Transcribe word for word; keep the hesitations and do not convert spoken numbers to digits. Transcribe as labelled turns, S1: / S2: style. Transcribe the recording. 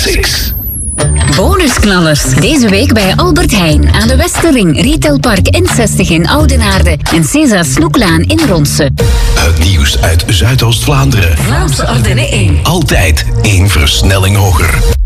S1: Classics.
S2: Bonusknallers. Deze week bij Albert Heijn. Aan de Westerring, Retailpark N zestig in Oudenaarde. En César Snoeklaan in Ronse.
S1: Het nieuws uit Zuidoost-Vlaanderen.
S2: Vlaams Ardennen één.
S1: Altijd één versnelling hoger.